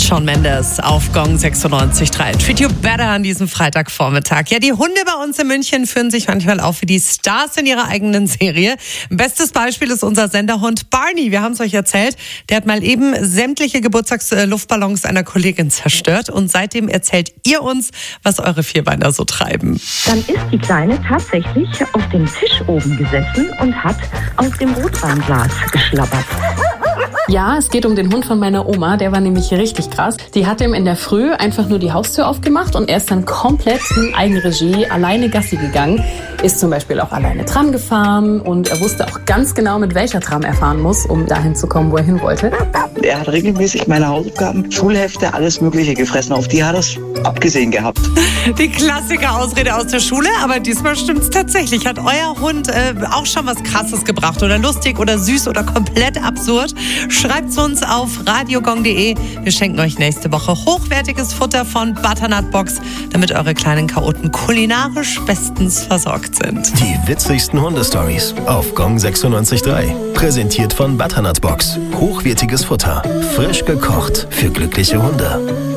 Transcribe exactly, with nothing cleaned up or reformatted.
Shawn Mendes auf Gong sechsundneunzig Komma drei. Treat You Better an diesem Freitagvormittag. Ja, die Hunde bei uns in München führen sich manchmal auf wie die Stars in ihrer eigenen Serie. Bestes Beispiel ist unser Senderhund Barney. Wir haben es euch erzählt. Der hat mal eben sämtliche Geburtstagsluftballons einer Kollegin zerstört. Und seitdem erzählt ihr uns, was eure Vierbeiner so treiben. Dann ist die Kleine tatsächlich auf dem Tisch oben gesessen und hat aus dem Rotweinglas geschlabbert. Ja, es geht um den Hund von meiner Oma, der war nämlich richtig krass. Die hat ihm in der Früh einfach nur die Haustür aufgemacht und er ist dann komplett in Eigenregie alleine Gassi gegangen. Ist zum Beispiel auch alleine Tram gefahren und er wusste auch ganz genau, mit welcher Tram er fahren muss, um dahin zu kommen, wo er hin wollte. Er hat regelmäßig meine Hausaufgaben, Schulhefte, alles Mögliche gefressen. Auf die hat er es abgesehen gehabt. Die Klassiker-Ausrede aus der Schule, aber diesmal stimmt's tatsächlich. Hat euer Hund äh, auch schon was Krasses gebracht oder lustig oder süß oder komplett absurd? Schreibt's uns auf radiogong punkt de. Wir schenken euch nächste Woche hochwertiges Futter von Butternut Box, damit eure kleinen Chaoten kulinarisch bestens versorgt sind. Die witzigsten Hundestories auf Gong sechsundneunzig Komma drei. Präsentiert von Butternut Box. Hochwertiges Futter. Frisch gekocht für glückliche Hunde.